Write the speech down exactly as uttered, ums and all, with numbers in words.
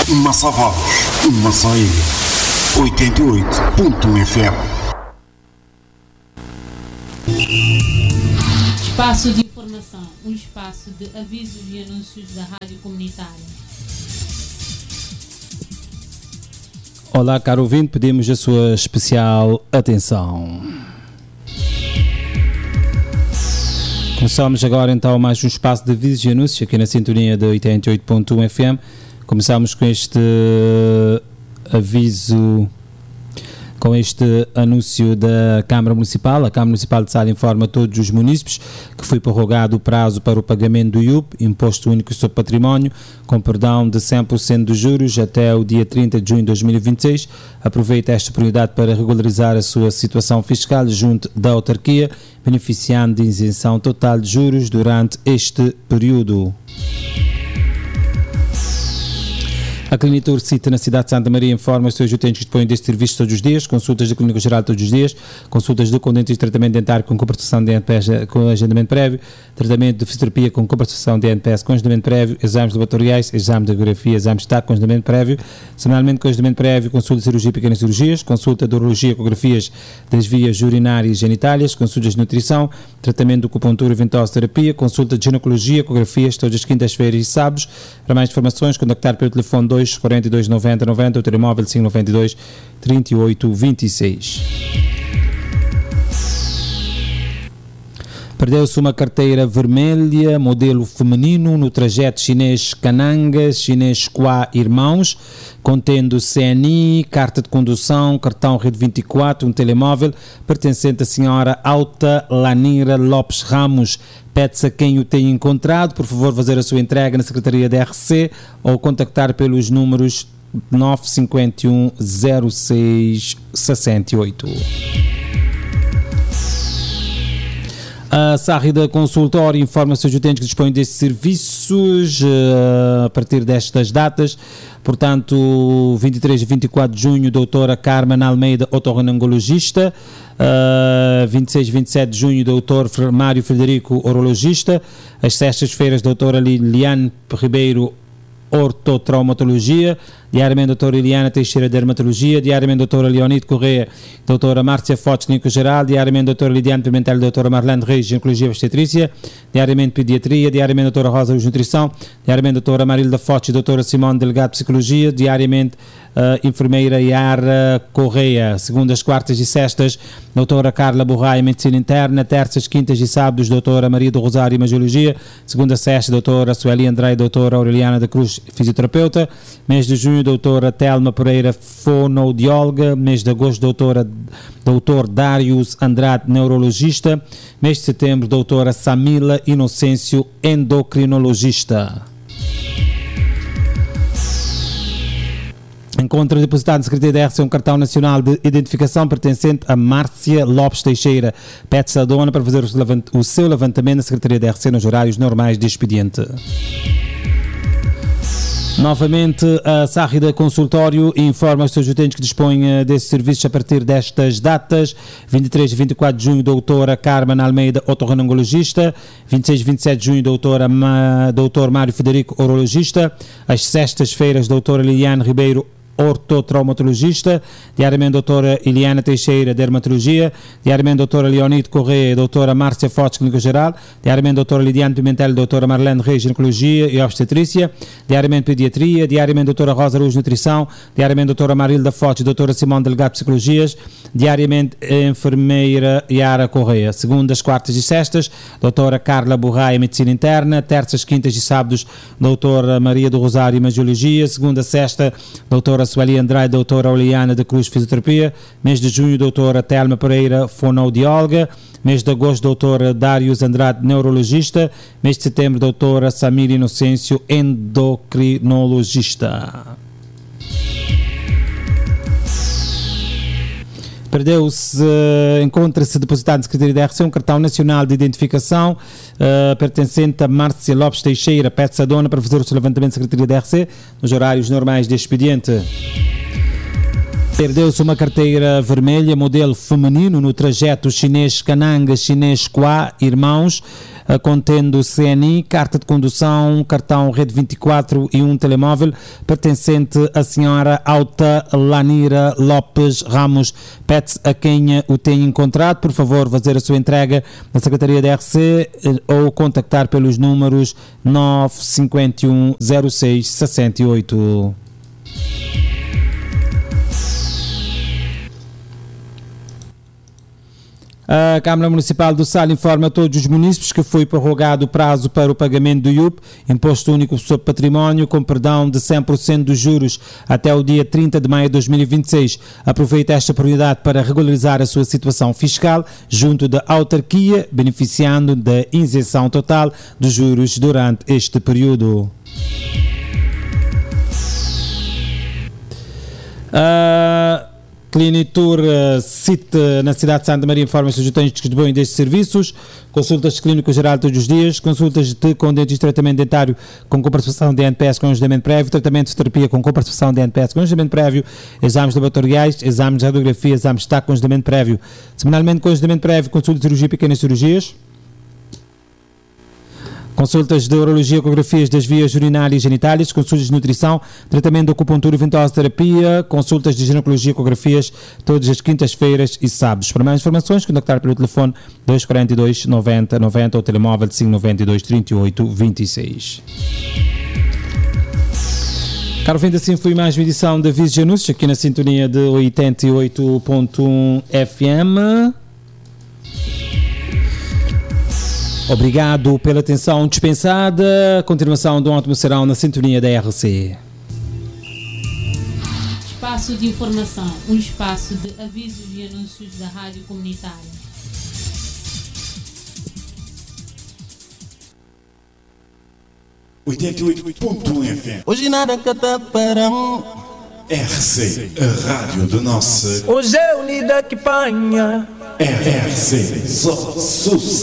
Massavados, Massaia, oitenta e oito ponto um F M. Espaço de informação, um espaço de avisos e anúncios da Rádio Comunitária. Olá, caro ouvinte, pedimos a sua especial atenção. Começamos agora então mais um espaço de avisos e anúncios aqui na sintonia da oitenta e oito ponto um F M. Começamos com este aviso, com este anúncio da Câmara Municipal. A Câmara Municipal de Sala informa a todos os munícipes que foi prorrogado o prazo para o pagamento do I U P, Imposto Único sobre Património, com perdão de cem por cento dos juros até o dia trinta de junho de dois mil e vinte e seis. Aproveita esta oportunidade para regularizar a sua situação fiscal junto da autarquia, beneficiando de isenção total de juros durante este período. A Clínica Ursita na cidade de Santa Maria informa os seus utentes que dispõem deste serviço todos os dias, consultas da Clínica Geral todos os dias, consultas de condentes de tratamento dentário com compensação de N P S com agendamento prévio, tratamento de fisioterapia com compensação de N P S com agendamento prévio, exames laboratoriais, exame de radiografia, exame de estado com agendamento prévio, semanalmente com agendamento prévio, consulta de cirurgia e pequenas cirurgias, consulta de urologia, ecografias das vias urinárias e genitálias, consultas de nutrição, tratamento de acupuntura e ventosa terapia, consulta de ginecologia, ecografias todas as quintas-feiras e sábados. Para mais informações, contactar pelo telefone dois quarenta e dois noventa noventa, o telemóvel cinco noventa e dois trinta e oito vinte e seis. Perdeu-se uma carteira vermelha, modelo feminino, no trajeto chinês Cananga, chinês Qua Irmãos, contendo C N I, carta de condução, cartão Rede vinte e quatro, um telemóvel, pertencente à senhora Alta Lanira Lopes Ramos. Pede-se a quem o tenha encontrado, por favor, fazer a sua entrega na Secretaria da R C ou contactar pelos números nove cinco um zero seis seis oito. A Sárrida Consultório informa os seus utentes que dispõem destes serviços uh, a partir destas datas. Portanto, vinte e três e vinte e quatro de junho, doutora Carmen Almeida, otorrinolaringologista. Uh, vinte e seis e vinte e sete de junho, doutor Mário Frederico, urologista. Às sextas-feiras, doutora Liliane Ribeiro, ortotraumatologia. Diariamente, doutora Eliana Teixeira, dermatologia. Diariamente, doutora Leonide Correia, doutora Márcia Fotes, clínico geral. Diariamente, doutora Lidiane Pimentel, doutora Marlene Reis, ginecologia e obstetrícia. Diariamente, pediatria. Diariamente, doutora Rosa Luz, nutrição. Diariamente, doutora Marilda Fotes, doutora Simone Delgado, psicologia. Diariamente, uh, enfermeira Yara Correia. Segundas, quartas e sextas, doutora Carla Borraia, medicina interna. Terças, quintas e sábados, doutora Maria do Rosário, imagiologia. Segunda, sexta, doutora Sueli Andrade, doutora Aureliana da Cruz, fisioterapeuta. Mês de junho, doutora Telma Pereira, fonoaudióloga. Mês de agosto, doutora, doutor Darius Andrade, neurologista. Mês de setembro, doutora Samila Inocêncio, endocrinologista. Encontra depositado na Secretaria da R C um cartão nacional de identificação pertencente a Márcia Lopes Teixeira. Pede-se a dona para fazer o seu levantamento na Secretaria da R C nos horários normais de expediente. Novamente, a Sárrida Consultório informa os seus utentes que dispõem desses serviços a partir destas datas. vinte e três e vinte e quatro de junho, doutora Carmen Almeida, otorrinolaringologista. vinte e seis e vinte e sete de junho, doutora Ma, doutor Mário Federico, urologista. Às sextas-feiras, doutora Liliane Ribeiro, ortotraumatologista. Diariamente, doutora Eliana Teixeira, dermatologia. Diariamente, doutora Leonide Correia, doutora Márcia Fotes, clínico geral. Diariamente, doutora Lidiane Pimentel, doutora Marlene Reis, ginecologia e obstetrícia. Diariamente, pediatria. Diariamente, doutora Rosa Luz, nutrição. Diariamente, doutora Marilda Fotes, doutora Simone Delgado, psicologias. Diariamente, enfermeira Yara Correia. Segundas, quartas e sextas, doutora Carla Borraia, medicina interna. Terças, quintas e sábados, doutora Maria do Rosário, imagiologia. Segunda, sexta, doutora Sueli Andrade, doutora Aureliana da Cruz, fisioterapia. Mês de junho, doutora Telma Pereira, fonoaudióloga. Mês de agosto, doutora Darius Andrade, neurologista. Mês de setembro, doutora Samira Inocêncio, endocrinologista. Perdeu-se, uh, encontra-se depositado na Secretaria da R C um cartão nacional de identificação uh, pertencente a Márcia Lopes Teixeira. Pede-se a dona para fazer o seu levantamento na Secretaria da R C nos horários normais de expediente. Perdeu-se uma carteira vermelha, modelo feminino, no trajeto chinês Cananga, chinês Qua Irmãos. uh, contendo C N I, carta de condução, cartão Rede vinte e quatro e um telemóvel pertencente à senhora Alta Lanira Lopes Ramos. Pede a quem o tenha encontrado, por favor, fazer a sua entrega na Secretaria da R C ou contactar pelos números nove cinco um zero seis seis oito. A Câmara Municipal do Sal informa a todos os munícipes que foi prorrogado o prazo para o pagamento do I U P, Imposto Único sobre Património, com perdão de cem por cento dos juros até o dia trinta de maio de dois mil e vinte e seis. Aproveita esta oportunidade para regularizar a sua situação fiscal junto da autarquia, beneficiando da isenção total dos juros durante este período. Uh, Clinitur uh, Cite na cidade de Santa Maria informa os utentes que dispõem destes serviços: consultas de clínico geral todos os dias, consultas de com dentes de tratamento dentário com comparticipação de N P S com agendamento prévio, tratamento de terapia com comparticipação de N P S com agendamento prévio, exames laboratoriais, exames de radiografia, exames de destaque com agendamento prévio, semanalmente com agendamento prévio, consulta de cirurgia e pequenas cirurgias, consultas de urologia, ecografias das vias urinárias e genitálias, consultas de nutrição, tratamento de acupuntura e ventosa terapia, consultas de ginecologia, ecografias, todas as quintas-feiras e sábados. Para mais informações, contactar pelo telefone dois quatro dois, noventa noventa ou telemóvel cinco nove dois, trinta e oito, vinte e seis. Caro ouvinte, assim foi mais uma edição da Visos de Anúncios, aqui na sintonia de oitenta e oito ponto um F M. Obrigado pela atenção dispensada. Continuação de um ótimo serão na sintonia da R C. Espaço de informação, um espaço de avisos e anúncios da Rádio Comunitária. oitenta e oito ponto um F M. Hoje nada cata parão. R C, a rádio da nossa. Hoje é unida que panha. R C, só sucesso.